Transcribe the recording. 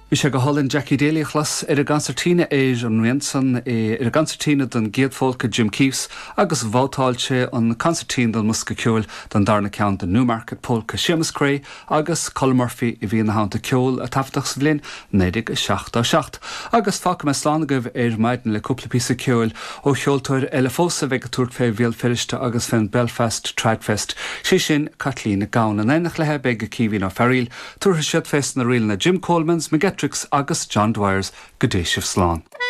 Vi sé go hallin Jackie Daly chlas a gancertíine éis an Winson a gancertíine don géadfólca Jim Keeves agus bhátáilte an concertín don Musca Ceol don Darna Count den Newmarket Polka Seamus Cray agus Colin Murphy I bhí na hánta ceol a taftach sa bhlín 9-7 agus fáca me slánagah maidin le cúpla písa ceol ó cheoltóir eile fósa bheith túirt fé bhéal firiste agus fin Belfast Tridefest sin Kathleen Gown an einach lethe beag a cíhín á Ferriil túirtha siad fest na riil na Jim Colemans, McGettricks agus John Dwyers go dtéisih slán.